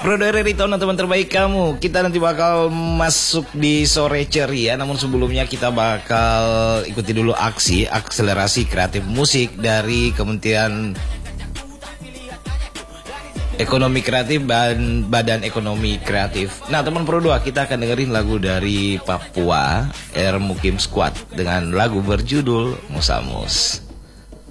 Brodere Ritono, teman terbaik kamu. Kita nanti bakal masuk di sore ceria. Namun sebelumnya kita bakal ikuti dulu aksi akselerasi kreatif musik dari Kementerian Ekonomi Kreatif dan Badan Ekonomi Kreatif. Nah teman Pro 2, kita akan dengerin lagu dari Papua, Air Mukim Squad dengan lagu berjudul Musamus.